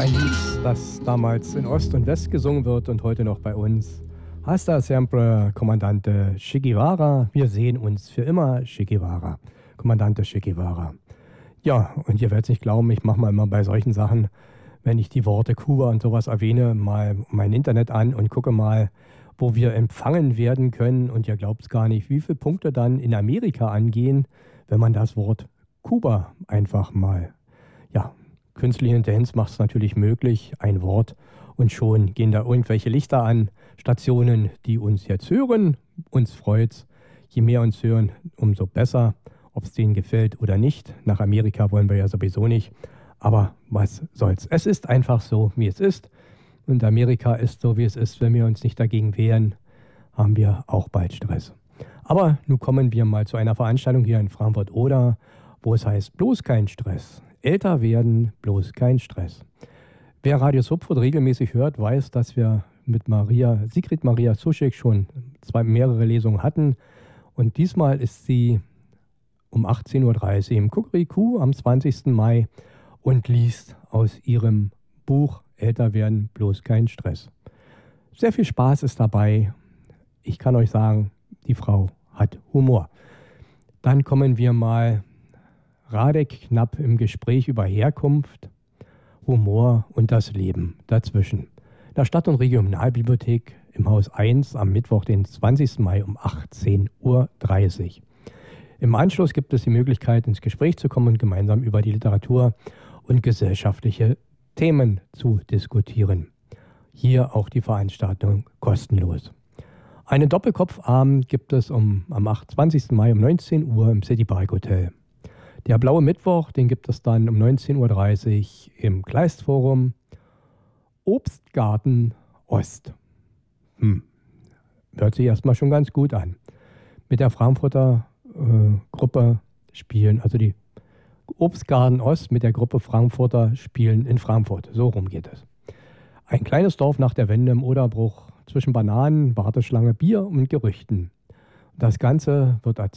Ein Lied, das damals in Ost und West gesungen wird und heute noch bei uns. Hasta siempre, Kommandante Che Guevara. Wir sehen uns für immer, Che Guevara. Kommandante Che Guevara. Ja, und ihr werdet es nicht glauben, ich mache mal immer bei solchen Sachen, wenn ich die Worte Kuba und sowas erwähne, mal mein Internet an und gucke mal, wo wir empfangen werden können. Und ihr glaubt es gar nicht, wie viele Punkte dann in Amerika angehen, wenn man das Wort Kuba einfach mal, ja, künstliche Intelligenz macht es natürlich möglich, ein Wort, und schon gehen da irgendwelche Lichter an, Stationen, die uns jetzt hören. Uns freut's. Je mehr uns hören, umso besser. Ob es denen gefällt oder nicht. Nach Amerika wollen wir ja sowieso nicht. Aber was soll's. Es ist einfach so, wie es ist. Und Amerika ist so, wie es ist. Wenn wir uns nicht dagegen wehren, haben wir auch bald Stress. Aber nun kommen wir mal zu einer Veranstaltung hier in Frankfurt-Oder, wo es heißt, bloß kein Stress. Älter werden, bloß kein Stress. Wer Radio Subfurt regelmäßig hört, weiß, dass wir mit Sigrid Maria Zuschek schon mehrere Lesungen hatten. Und diesmal ist sie um 18.30 Uhr im Kukuriku am 20. Mai und liest aus ihrem Buch Älter werden, bloß kein Stress. Sehr viel Spaß ist dabei. Ich kann euch sagen, die Frau hat Humor. Dann kommen wir mal Radek Knapp im Gespräch über Herkunft, Humor und das Leben dazwischen. In der Stadt- und Regionalbibliothek im Haus 1 am Mittwoch, den 20. Mai um 18.30 Uhr. Im Anschluss gibt es die Möglichkeit, ins Gespräch zu kommen und gemeinsam über die Literatur und gesellschaftliche Themen zu diskutieren. Hier auch die Veranstaltung kostenlos. Einen Doppelkopfabend gibt es am 20. Mai um 19 Uhr im City Park Hotel. Der Blaue Mittwoch, den gibt es dann um 19.30 Uhr im Kleistforum Obstgarten Ost. Hört sich erstmal schon ganz gut an. Mit der Frankfurter Gruppe spielen, also die Obstgarten Ost mit der Gruppe Frankfurter spielen in Frankfurt. So rum geht es. Ein kleines Dorf nach der Wende im Oderbruch zwischen Bananen, Warteschlange, Bier und Gerüchten. Das Ganze wird